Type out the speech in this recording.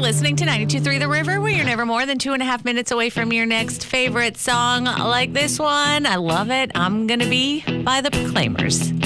listening to 92.3 The River, where you're never more than 2.5 minutes away from your next favorite song like this one. I love it. I'm Gonna Be by the Proclaimers.